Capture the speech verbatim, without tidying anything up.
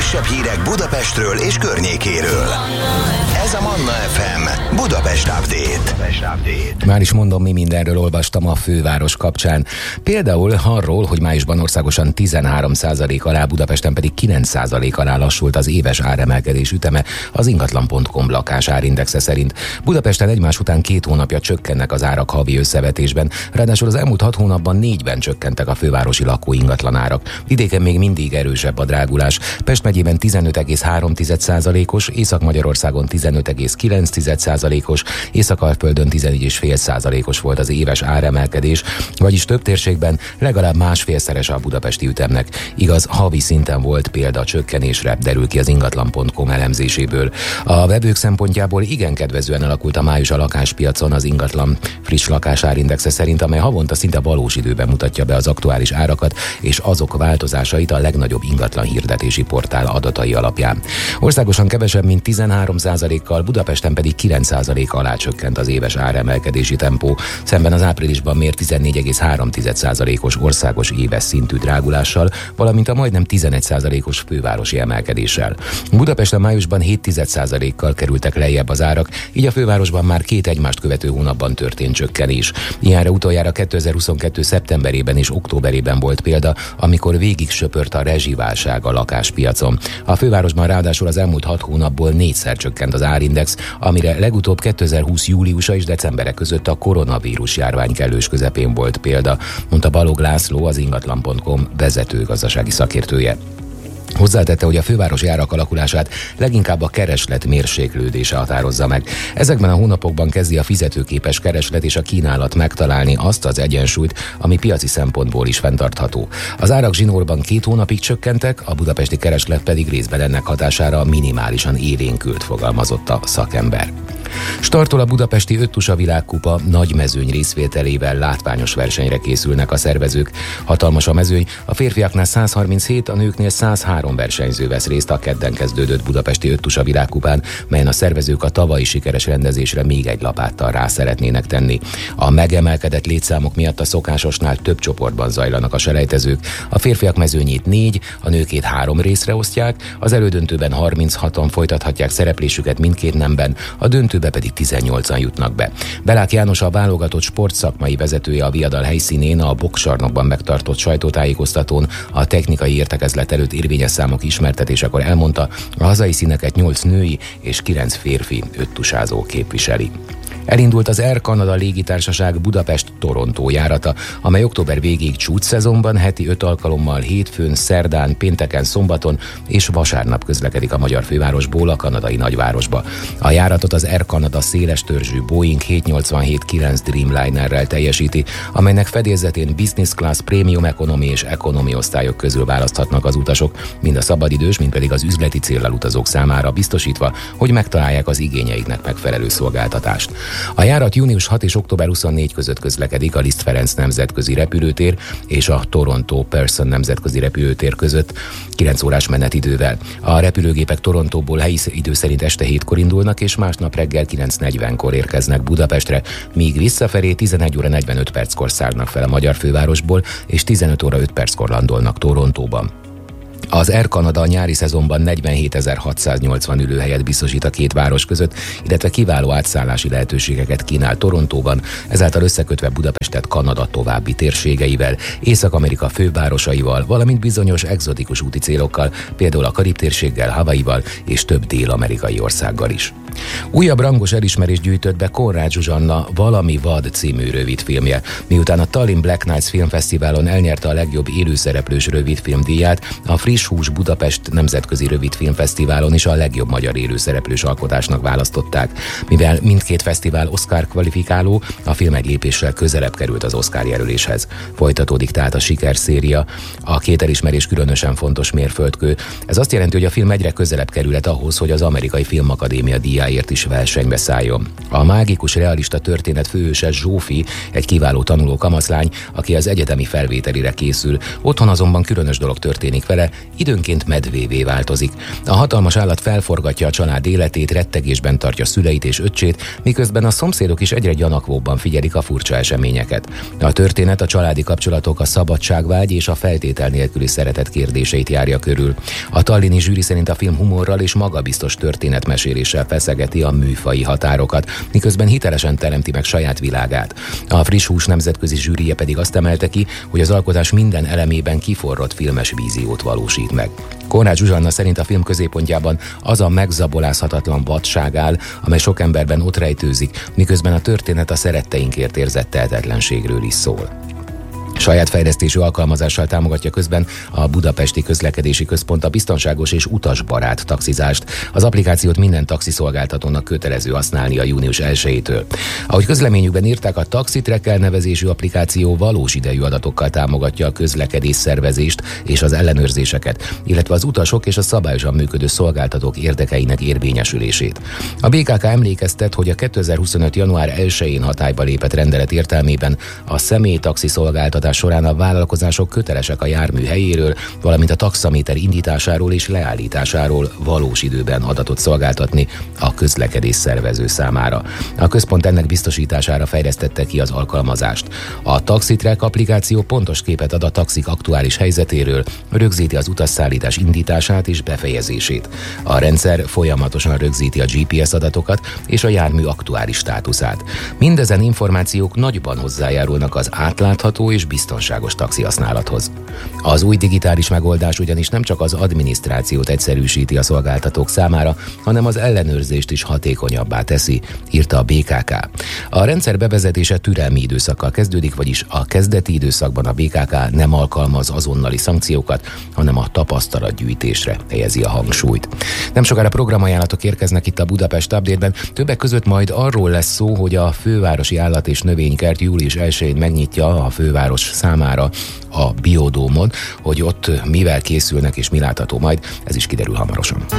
legfrissebb hírek Budapestről és környékéről. Ez a Manna ef em Budapest Update. Már is mondom, mi mindenről olvastam a főváros kapcsán. Például arról, hogy májusban országosan tizenhárom százalék alá, Budapesten pedig kilenc százalék alá lassult az éves áremelkedés üteme az ingatlan pont com lakásárindexe szerint. Budapesten egymás után két hónapja csökkennek az árak havi összevetésben, ráadásul az elmúlt hat hónapban négyben csökkentek a fővárosi lakóingatlan árak. Vidéken még mindig erősebb a drágulás. Pest megyében tizenöt egész három százalékos, Észak-Magyarországon tizenöt egész kilenc százalékos, Észak-Alföldön tizenegy egész öt százalékos volt az éves áremelkedés, vagyis több térségben legalább másfélszeres a budapesti ütemnek. Igaz, havi szinten volt példa a csökkenésre, derül ki az ingatlan pont com elemzéséből. A vevők szempontjából igen kedvezően alakult a május a lakáspiacon az ingatlan friss lakásárindexe szerint, amely havonta szinte valós időben mutatja be az aktuális árakat és azok változásait a legnagyobb ingatlan hirdetési portál adatai alapján. Országosan kevesebb, mint tizenhárom százalékkal, Budapesten pedig kilenc százalék alá csökkent az éves áremelkedési tempó, szemben az áprilisban mért tizennégy egész három százalékos országos éves szintű drágulással, valamint a majdnem tizenegy százalékos fővárosi emelkedéssel. Budapesten májusban hét százalékkal kerültek lejjebb az árak, így a fővárosban már két egymást követő hónapban történt csökkenés. Ilyenre utoljára kétezer-huszonkettő szeptemberében és októberében volt példa, amikor végig söpört a rezsiválság a lakáspiacon. A fővárosban ráadásul az elmúlt hat hónapból négyszer csökkent az árindex, amire legutóbb kétezer-húsz júliusa és decembere között a koronavírus járvány kellős közepén volt példa, mondta Balogh László, az ingatlan pont com vezető gazdasági szakértője. Hozzátette, hogy a fővárosi árak alakulását leginkább a kereslet mérséklődése határozza meg. Ezekben a hónapokban kezdi a fizetőképes kereslet és a kínálat megtalálni azt az egyensúlyt, ami piaci szempontból is fenntartható. Az árak zsinórban két hónapig csökkentek, a budapesti kereslet pedig részben ennek hatására minimálisan élénkült, fogalmazott a szakember. Startol a budapesti öttusa világkupa, nagy mezőny részvételével látványos versenyre készülnek a szervezők. Hatalmas a mezőny, a férfiaknál száz harminchét, a nőknél száz három versenyző vesz részt a kedden kezdődött budapesti öttusa világkupán, melyen a szervezők a tavalyi sikeres rendezésre még egy lapáttal rá szeretnének tenni. A megemelkedett létszámok miatt a szokásosnál több csoportban zajlanak a selejtezők. A férfiak mezőnyét négy, a nőkét három részre osztják, az elődöntőben harminchatan folytathatják szereplésüket mindkét nemben, a döntőben pedig tizennyolcan jutnak be. Belák János, a válogatott sportszakmai vezetője a Viadal helyszínén a boxsarnokban megtartott sajtótájékoztatón a technikai értekezlet előtt érvényes számok ismertetésekor elmondta, a hazai színeket nyolc női és kilenc férfi öttusázó képviseli. Elindult az Air Canada légitársaság Budapest-Torontó járata, amely október végéig csúcsszezonban heti öt alkalommal hétfőn, szerdán, pénteken, szombaton és vasárnap közlekedik a magyar fővárosból a kanadai nagyvárosba. A járatot az Air Canada széles törzsű Boeing hétszáznyolcvanhét kilenc Dreamlinerrel teljesíti, amelynek fedélzetén business class, premium economy és economy osztályok közül választhatnak az utasok, mind a szabadidős, mind pedig az üzleti céllal utazók számára, biztosítva, hogy megtalálják az igényeiknek megfelelő szolgáltatást. A járat június hatodika és október huszonnégyedike között közlekedik a Liszt Ferenc nemzetközi repülőtér és a Toronto Pearson nemzetközi repülőtér között kilenc órás menetidővel. A repülőgépek Torontóból helyi idő szerint este hétkor indulnak, és másnap reggel kilenc negyvenkor érkeznek Budapestre, míg visszafelé tizenegy óra negyvenöt perckor szállnak fel a magyar fővárosból, és tizenöt óra öt perckor landolnak Torontóban. Az Air Canada a nyári szezonban negyvenhétezer-hatszáznyolcvan ülőhelyet biztosít a két város között, illetve kiváló átszállási lehetőségeket kínál Torontóban, ezáltal összekötve Budapestet Kanada további térségeivel, Észak-Amerika fővárosaival, valamint bizonyos egzotikus úti célokkal, például a Karib-térséggel, Hawaiival és több dél-amerikai országgal is. Újabb rangos elismerést gyűjtött be Konrád Zsuzsanna Valami vad című rövidfilmje, miután a Tallinn Black Nights Filmfesztiválon elnyerte a legjobb élőszereplős rövidfilm díját, a Friss Hús Budapest nemzetközi rövidfilmfesztiválon is a legjobb magyar élőszereplős alkotásnak választották. Mivel mindkét fesztivál Oscar kvalifikáló, a film egy lépéssel közelebb került az Oscar jelöléshez. Folytatódik tehát a sikerszéria. A két elismerés különösen fontos mérföldkő. Ez azt jelenti, hogy a film egyre közelebb kerülhet ahhoz, hogy az Amerikai Filmakadémia díját díjáért is versenybe szálljon. A mágikus realista történet főhőse Zsófi, egy kiváló tanuló kamaszlány, aki az egyetemi felvételire készül. Otthon azonban különös dolog történik vele, időnként medvévé változik. A hatalmas állat felforgatja a család életét, rettegésben tartja szüleit és öccsét, miközben a szomszédok is egyre gyanakvóbban figyelik a furcsa eseményeket. A történet a családi kapcsolatok, a szabadságvágy és a feltétel nélküli szeretet kérdéseit járja körül. A tallini zsűri szerint a film humorral és magabiztos történetmeséléssel feszegeti a műfaji határokat, miközben hitelesen teremti meg saját világát. A Friss Hús nemzetközi zsűrije pedig azt emelte ki, hogy az alkotás minden elemében kiforrott filmes víziót valósít meg. Konrád Zsuzsanna szerint a film középpontjában az a megzabolázhatatlan vadság áll, amely sok emberben ott rejtőzik, miközben a történet a szeretteinkért érzett tehetetlenségről is szól. Saját fejlesztésű alkalmazással támogatja közben a Budapesti Közlekedési Központ a biztonságos és utasbarát taxizást. Az applikációt minden taxiszolgáltatónak kötelező használni a június elsejétől. Ahogy közleményükben írták, a TaxiTrack elnevezésű applikáció valós idejű adatokkal támogatja a közlekedés szervezést és az ellenőrzéseket, illetve az utasok és a szabályosan működő szolgáltatók érdekeinek érvényesülését. A bé ká ká emlékeztet, hogy a kétezer-huszonöt. január elsején hatályba lépett rendelet értelmében a személytaxi szolgáltatás során a vállalkozások kötelesek a jármű helyéről, valamint a taxaméter indításáról és leállításáról valós időben adatot szolgáltatni a közlekedés szervező számára. A központ ennek biztosítására fejlesztette ki az alkalmazást. A TaxiTrack applikáció pontos képet ad a taxik aktuális helyzetéről, rögzíti az utasszállítás indítását és befejezését. A rendszer folyamatosan rögzíti a gé pé es adatokat és a jármű aktuális státuszát. Mindezen információk nagyban hozzájárulnak az átlátható és biztonságos taxihasználathoz. Az új digitális megoldás ugyanis nem csak az adminisztrációt egyszerűsíti a szolgáltatók számára, hanem az ellenőrzést is hatékonyabbá teszi, írta a bé ká ká. A rendszer bevezetése türelmi időszakkal kezdődik, vagyis a kezdeti időszakban a bé ká ká nem alkalmaz azonnali szankciókat, hanem a tapasztalatgyűjtésre helyezi a hangsúlyt. Nem sokára programajánlatok érkeznek itt a Budapest Update-ben, többek között majd arról lesz szó, hogy a fővárosi állat- és növénykert július elsején megnyitja a főváros számára a biodómon, hogy ott mivel készülnek és mi látható majd, ez is kiderül hamarosan.